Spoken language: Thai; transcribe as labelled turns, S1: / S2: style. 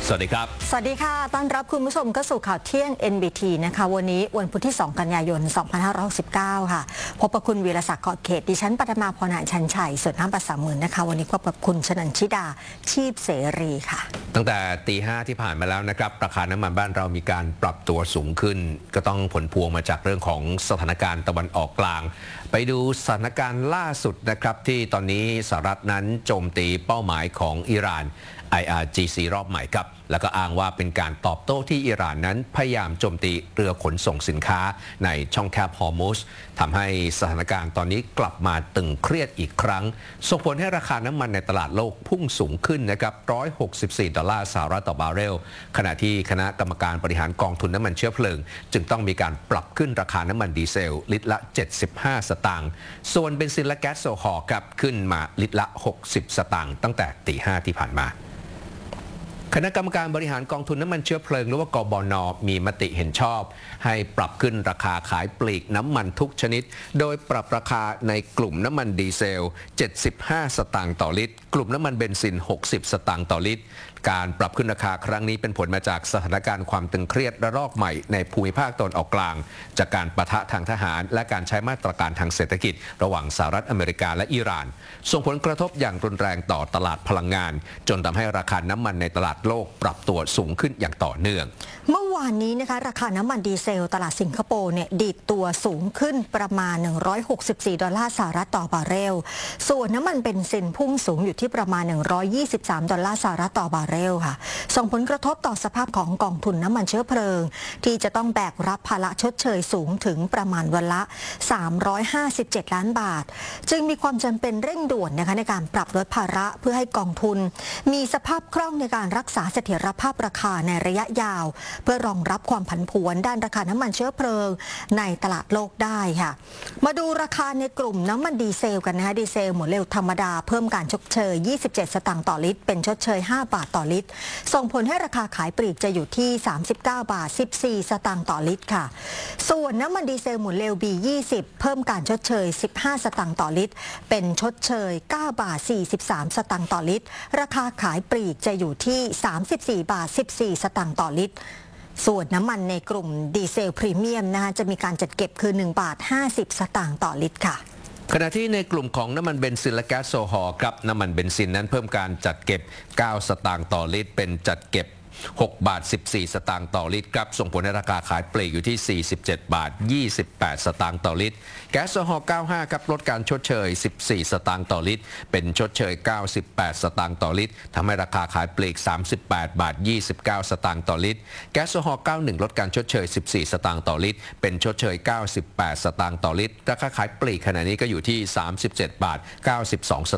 S1: สวัสดีครับ
S2: สวัสดีค่ะต้อนรับคุณผู้ชมเข้าสู่ข่าวเที่ยง NBT นะคะวันนี้วันพุธที่ 2 กันยายน 2569 ค่ะพบกับคุณวีรศักดิ์เกาะเขตดิฉันปฐมาพรหารชันชัยส่วนน้ำประสามื่นนะคะวันนี้พบกับคุณชนันชิดาชีพเสรีค่ะ
S1: ตั้งแต่ตี 5ที่ผ่านมาแล้วนะครับราคาน้ำมันบ้านเรามีการปรับตัวสูงขึ้นก็ต้องผลพวงมาจากเรื่องของสถานการณ์ตะวันออกกลางไปดูสถานการณ์ล่าสุดนะครับที่ตอนนี้สหรัฐนั้นโจมตีเป้าหมายของอิหร่าน IRGC รอบใหม่ครับแล้วก็อ้างว่าเป็นการตอบโต้ที่อิหร่านนั้นพยายามโจมตีเรือขนส่งสินค้าในช่องแคบฮอร์มุสทำให้สถานการณ์ตอนนี้กลับมาตึงเครียดอีกครั้งส่งผลให้ราคาน้ำมันในตลาดโลกพุ่งสูงขึ้นนะครับ$164ต่อบาร์เรลขณะที่คณะกรรมการบริหารกองทุนน้ำมันเชื้อเพลิงจึงต้องมีการปรับขึ้นราคาน้ำมันดีเซลลิตรละ75 สตางค์ส่วนเบนซินและแก๊สโซฮอล์ครับขึ้นมาลิตรละ60 สตางค์ตั้งแต่ตี 5ที่ผ่านมาคณะกรรมการบริหารกองทุนน้ำมันเชื้อเพลิงหรือว่ากบน.มีมติเห็นชอบให้ปรับขึ้นราคาขายปลีกน้ำมันทุกชนิดโดยปรับราคาในกลุ่มน้ำมันดีเซล75 สตางค์ต่อลิตรกลุ่มน้ำมันเบนซิน60 สตางค์ต่อลิตรการปรับขึ้นราคาครั้งนี้เป็นผลมาจากสถานการณ์ความตึงเครียดระลอกใหม่ในภูมิภาคตะวันออกกลางจากการปะทะทางทหารและการใช้มาตรการทางเศรษฐกิจระหว่างสหรัฐอเมริกาและอิหร่านส่งผลกระทบอย่างรุนแรงต่อตลาดพลังงานจนทำให้ราคาน้ำมันในตลาดโลกปรับตัวสูงขึ้นอย่างต่อเนื่อง
S2: เมื่อวานนี้นะคะราคาน้ำมันดีเซลตลาดสิงคโปร์เนี่ยดีดตัวสูงขึ้นประมาณ$164ต่อบาร์เรลส่วนน้ำมันเบนซินพุ่งสูงอยู่ที่ประมาณ$123ต่อบาร์เรลค่ะส่งผลกระทบต่อสภาพของกองทุนน้ำมันเชื้อเพลิงที่จะต้องแบกรับภาระชดเชยสูงถึงประมาณวันละ357ล้านบาทจึงมีความจำเป็นเร่งด่วนนะคะในการปรับลดภาระเพื่อให้กองทุนมีสภาพคล่องในการรักษาเสถียรภาพราคาในระยะยาวเพื่อรองรับความผันผวนด้านราคาน้ำมันเชื้อเพลิงในตลาดโลกได้ค่ะมาดูราคาในกลุ่มน้ำมันดีเซลกันนะคะดีเซลหมวดเร็วธรรมดาเพิ่มการชดเชย27 สตางค์ต่อลิตรเป็นชดเชย5 บาทต่อลิตรส่งผลให้ราคาขายปลีกจะอยู่ที่39 บาท 14 สตางค์ต่อลิตรค่ะส่วนน้ำมันดีเซลหมุนเร็ว B20 เพิ่มการชดเชย15 สตางค์ต่อลิตรเป็นชดเชย9 บาท 43 สตางค์ต่อลิตรราคาขายปลีกจะอยู่ที่34 บาท 14 สตางค์ต่อลิตรส่วนน้ำมันในกลุ่มดีเซลพรีเมียมนะคะจะมีการจัดเก็บคือ1 บาท 50 สตางค์ต่อลิตรค่ะ
S1: ขณะที่ในกลุ่มของน้ำมันเบนซินและแก๊สโซฮอล์ครับน้ำมันเบนซินนั้นเพิ่มการจัดเก็บ9 สตางค์ต่อลิตรเป็นจัดเก็บ6 บาท 14 สตางค์ต่อลิตรครับส่งผลให้ราคาขายปลีกอยู่ที่47 บาท 28 สตางค์ต่อลิตรแก๊สโซฮอล์95ครับลดการชดเชย14 สตางค์ต่อลิตรเป็นชดเชย98 สตางค์ต่อลิตรทำให้ราคาขายปลีก38 บาท 29 สตางค์ต่อลิตรแก๊สโซฮอล์91ลดการชดเชย14 สตางค์ต่อลิตรเป็นชดเชย98 สตางค์ต่อลิตรราคาขายปลีกขณะนี้ก็อยู่ที่37 บาท 92 ส